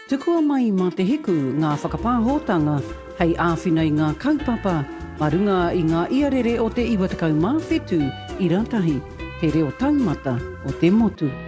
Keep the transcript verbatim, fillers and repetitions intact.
Tukua mai mā te hiku ngā whakapāhotanga hei āwhina i ngā kaupapa, marunga i ngā iarere o te iwatakau mā whetu i ratahi, he reo taumata o te motu.